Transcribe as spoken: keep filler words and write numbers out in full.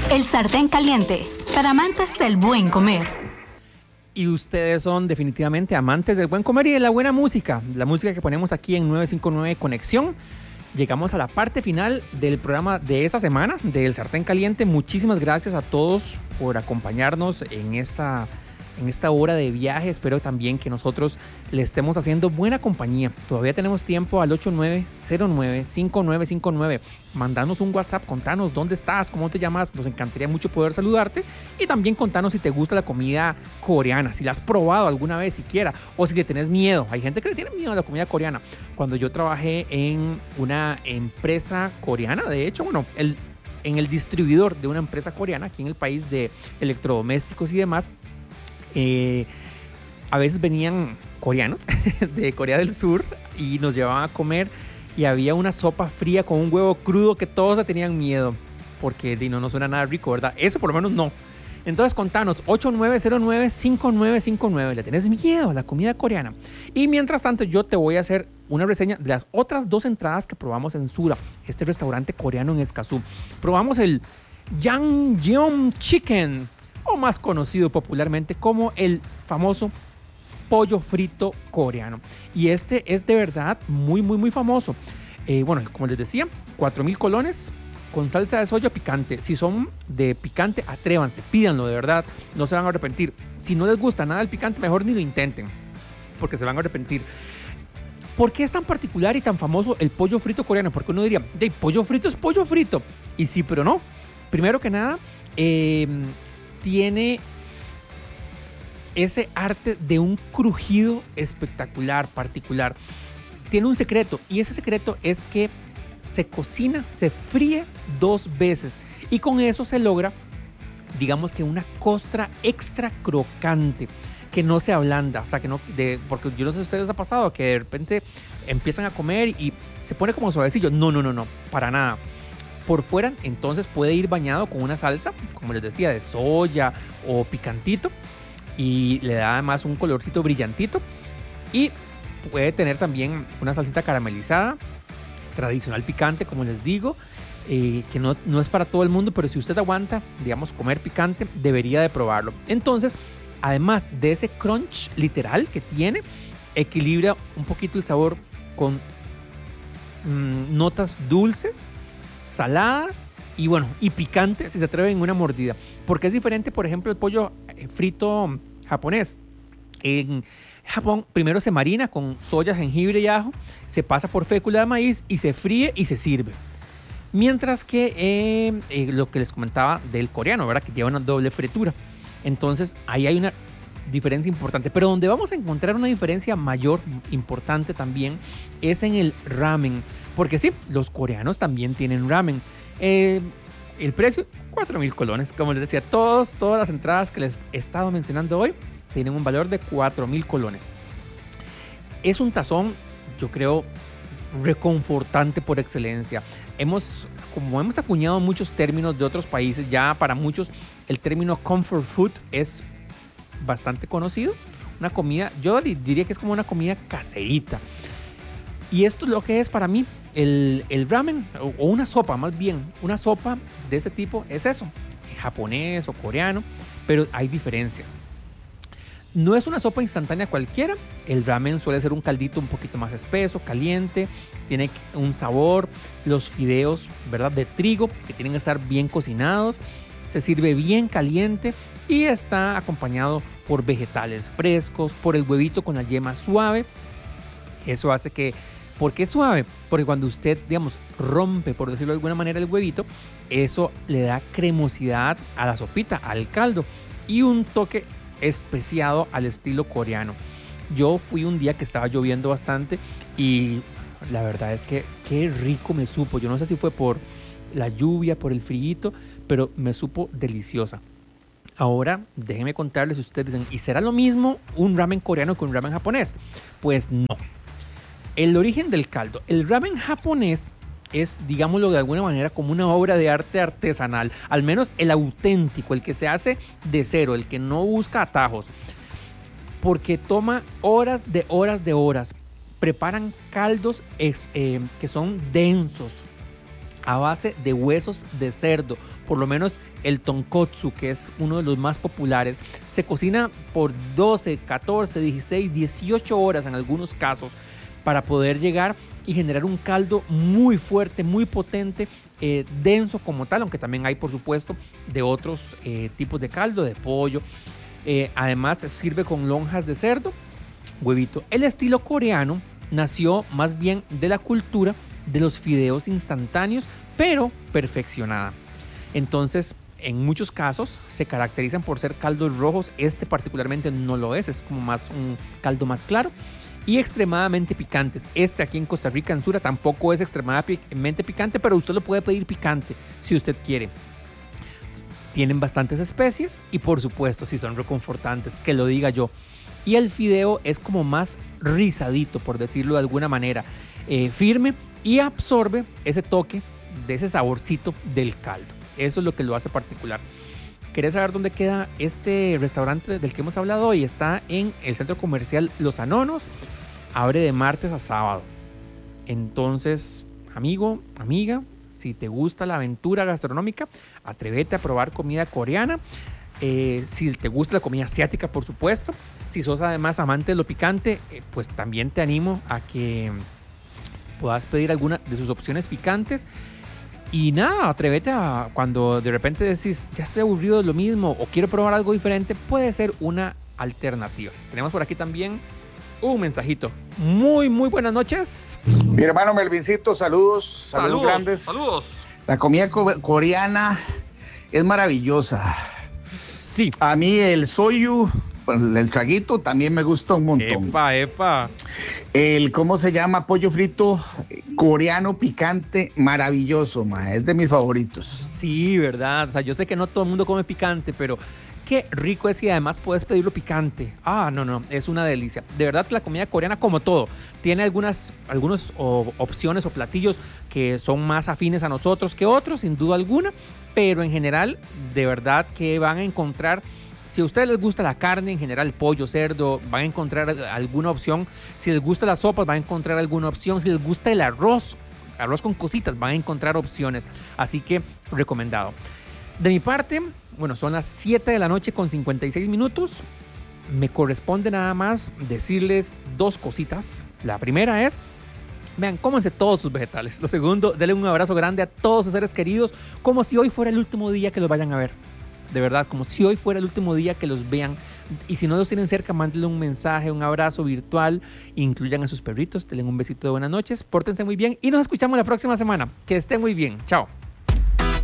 El Sartén Caliente, para amantes del buen comer. Y ustedes son definitivamente amantes del buen comer y de la buena música, la música que ponemos aquí en nueve cinco nueve Conexión. Llegamos a la parte final del programa de esta semana, del Sartén Caliente. Muchísimas gracias a todos por acompañarnos en esta, en esta hora de viaje. Espero también que nosotros le estemos haciendo buena compañía. Todavía tenemos tiempo al ocho nueve cero nueve cinco nueve cinco nueve. Mandanos un WhatsApp, contanos dónde estás, cómo te llamas. Nos encantaría mucho poder saludarte. Y también contanos si te gusta la comida coreana, si la has probado alguna vez siquiera, o si le tenés miedo. Hay gente que le tiene miedo a la comida coreana. Cuando yo trabajé en una empresa coreana, de hecho, bueno, el, en el distribuidor de una empresa coreana aquí en el país de electrodomésticos y demás, eh, a veces venían coreanos de Corea del Sur y nos llevaban a comer y había una sopa fría con un huevo crudo que todos le tenían miedo porque no, no suena nada rico, ¿verdad? Eso por lo menos no. Entonces contanos, ocho nueve cero nueve cinco nueve cinco nueve. ¿Le tenés miedo a la comida coreana? Y mientras tanto yo te voy a hacer una reseña de las otras dos entradas que probamos en Sura, este restaurante coreano en Escazú. Probamos el Jangyeom Chicken, o más conocido popularmente como el famoso pollo frito coreano. Y este es de verdad muy, muy, muy famoso. Eh, bueno, como les decía, cuatro mil colones con salsa de soya picante. Si son de picante, atrévanse, pídanlo de verdad, no se van a arrepentir. Si no les gusta nada el picante, mejor ni lo intenten, porque se van a arrepentir. ¿Por qué es tan particular y tan famoso el pollo frito coreano? Porque uno diría, de pollo frito es pollo frito. Y sí, pero no. Primero que nada, eh, tiene ese arte de un crujido espectacular, particular. Tiene un secreto, y ese secreto es que se cocina, se fríe dos veces, y con eso se logra, digamos que una costra extra crocante, que no se ablanda, o sea, que no, de, porque yo no sé si a ustedes les ha pasado, que de repente empiezan a comer y se pone como suavecillo. No, no, no, no, para nada. Por fuera, entonces puede ir bañado con una salsa, como les decía, de soya o picantito, y le da además un colorcito brillantito, y puede tener también una salsita caramelizada, tradicional picante, como les digo, eh, que no, no es para todo el mundo, pero si usted aguanta, digamos, comer picante, debería de probarlo. Entonces, además de ese crunch literal que tiene, equilibra un poquito el sabor con mmm, notas dulces, saladas y bueno, y picante si se atreve en una mordida. Porque es diferente, por ejemplo, el pollo frito japonés. En Japón primero se marina con soya, jengibre y ajo, se pasa por fécula de maíz y se fríe y se sirve. Mientras que eh, eh, lo que les comentaba del coreano, ¿verdad? Que lleva una doble fritura. Entonces ahí hay una diferencia importante. Pero donde vamos a encontrar una diferencia mayor, importante también, es en el ramen. Porque sí, los coreanos también tienen ramen. Eh, el precio, cuatro mil colones. Como les decía, todos, todas las entradas que les he estado mencionando hoy tienen un valor de cuatro mil colones. Es un tazón, yo creo, reconfortante por excelencia. Hemos, como hemos acuñado muchos términos de otros países, ya para muchos el término comfort food es bastante conocido. Una comida, yo diría que es como una comida caserita. Y esto es lo que es para mí el, el ramen, o una sopa más bien. Una sopa de ese tipo es eso, japonés o coreano, pero hay diferencias. No es una sopa instantánea cualquiera. El ramen suele ser un caldito un poquito más espeso, caliente, tiene un sabor. Los fideos, ¿verdad?, de trigo, que tienen que estar bien cocinados. Se sirve bien caliente y está acompañado por vegetales frescos, por el huevito con la yema suave. Eso hace que... ¿Por qué suave? Porque cuando usted, digamos, rompe, por decirlo de alguna manera, el huevito, eso le da cremosidad a la sopita, al caldo, y un toque especiado al estilo coreano. Yo fui un día que estaba lloviendo bastante y la verdad es que qué rico me supo. Yo no sé si fue por la lluvia, por el frío, pero me supo deliciosa. Ahora, déjenme contarles, si ustedes dicen, ¿y será lo mismo un ramen coreano que un ramen japonés? Pues no. El origen del caldo. El ramen japonés es, digámoslo de alguna manera, como una obra de arte artesanal. Al menos el auténtico, el que se hace de cero, el que no busca atajos. Porque toma horas de horas de horas. Preparan caldos ex, eh, que son densos. a base de huesos de cerdo. Por lo menos el tonkotsu, que es uno de los más populares, se cocina por doce, catorce, dieciséis, dieciocho horas en algunos casos para poder llegar y generar un caldo muy fuerte, muy potente, eh, denso como tal, aunque también hay, por supuesto, de otros eh, tipos de caldo, de pollo. Eh, además, se sirve con lonjas de cerdo, huevito. El estilo coreano nació más bien de la cultura de los fideos instantáneos, pero perfeccionada. Entonces, en muchos casos se caracterizan por ser caldos rojos. Este particularmente no lo es, es como más un caldo más claro y extremadamente picantes. Este aquí en Costa Rica, en Sura, tampoco es extremadamente picante, pero usted lo puede pedir picante si usted quiere. Tienen bastantes especies y, por supuesto, si son reconfortantes, que lo diga yo. Y el fideo es como más rizadito, por decirlo de alguna manera, eh, firme, y absorbe ese toque de ese saborcito del caldo. Eso es lo que lo hace particular. ¿Querés saber dónde queda este restaurante del que hemos hablado hoy? Está en el centro comercial Los Anonos. Abre de martes a sábado. Entonces, amigo, amiga, si te gusta la aventura gastronómica, atrévete a probar comida coreana. Eh, si te gusta la comida asiática, por supuesto. Si sos además amante de lo picante, eh, pues también te animo a que puedas pedir alguna de sus opciones picantes. Y nada, atrévete a, cuando de repente decís, ya estoy aburrido de lo mismo o quiero probar algo diferente, puede ser una alternativa. Tenemos por aquí también un mensajito. Muy, muy buenas noches. Mi hermano Melvincito, saludos, saludos, saludos grandes. Saludos. La comida co- coreana es maravillosa. Sí. A mí el soyu, el traguito, también me gusta un montón. Epa, epa. El, ¿cómo se llama? Pollo frito coreano picante, maravilloso, ma, es de mis favoritos. Sí, verdad. O sea, yo sé que no todo el mundo come picante, pero qué rico es y además puedes pedirlo picante. Ah, no, no, es una delicia. De verdad que la comida coreana, como todo, tiene algunas, algunas o, opciones o platillos que son más afines a nosotros que otros, sin duda alguna, pero en general, de verdad que van a encontrar. Si a ustedes les gusta la carne, en general pollo, cerdo, van a encontrar alguna opción. Si les gusta las sopas, van a encontrar alguna opción. Si les gusta el arroz, arroz con cositas, van a encontrar opciones. Así que recomendado. De mi parte, bueno, son las siete de la noche con cincuenta y seis minutos. Me corresponde nada más decirles dos cositas. La primera es, vean, cómanse todos sus vegetales. Lo segundo, denle un abrazo grande a todos sus seres queridos, como si hoy fuera el último día que los vayan a ver. De verdad, como si hoy fuera el último día que los vean. Y si no los tienen cerca, mándenle un mensaje, un abrazo virtual. Incluyan a sus perritos, denle un besito de buenas noches. Pórtense muy bien y nos escuchamos la próxima semana. Que estén muy bien. Chao.